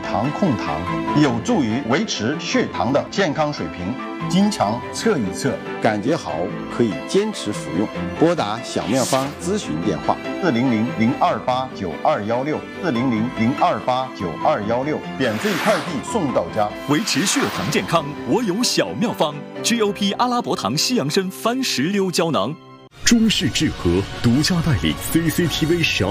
糖控糖，有助于维持血糖的健康水平。经常测一测，感觉好可以坚持服用。拨打小妙方咨询电话：400-028-9216，400-028-9216，免费快递送到家。 维持血糖健康，我有小妙方 ：GOP 阿拉伯糖西洋参番石榴胶囊。 中式至和独家代理 CCTV12